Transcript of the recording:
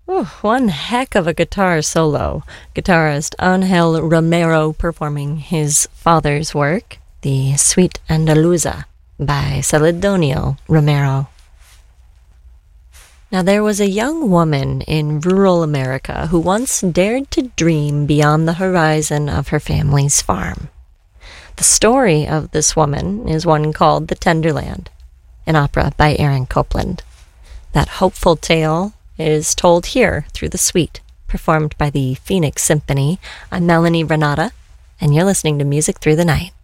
Ooh, one heck of a guitar solo. Guitarist Angel Romero performing his father's work, the Suite Andaluza by Celedonio Romero. Now, there was a young woman in rural America who once dared to dream beyond the horizon of her family's farm. The story of this woman is one called The Tenderland, an opera by Aaron Copland. That hopeful tale is told here through the suite, performed by the Phoenix Symphony. I'm Melanie Renata, and you're listening to Music Through the Night.